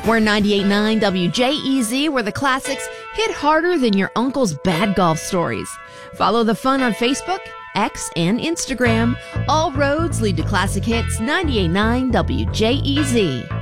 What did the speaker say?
We're 98.9 WJEZ, where the classics hit harder than your uncle's bad golf stories. Follow the fun on Facebook, X, and Instagram. All roads lead to Classic Hits 98.9 WJEZ.